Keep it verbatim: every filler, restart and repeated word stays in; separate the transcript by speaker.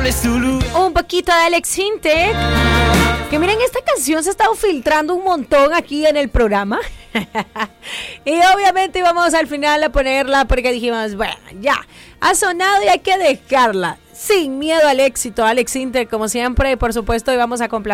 Speaker 1: Un poquito de Alex Intec. Que miren, esta canción se ha estado filtrando un montón aquí en el programa. Y obviamente vamos al final a ponerla porque dijimos, bueno, ya, ha sonado y hay que dejarla. Sin miedo al éxito, Alex Intec, como siempre, por supuesto, y vamos a complacer.